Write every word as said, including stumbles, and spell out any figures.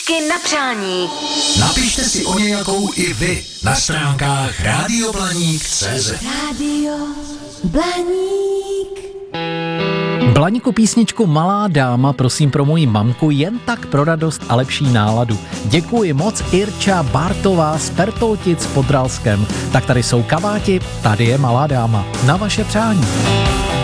Písničky na přání. Napište si o nějakou i vy na stránkách rádio blaník tečka cé zet. Rádio Blaník. Blaníku, písničku Malá dáma, prosím pro moji mamku, jen tak pro radost a lepší náladu. Děkuji moc, Irča Bartová z Pertoltic pod Dralskem. Tak tady jsou kabáti, tady je Malá dáma. Na vaše přání.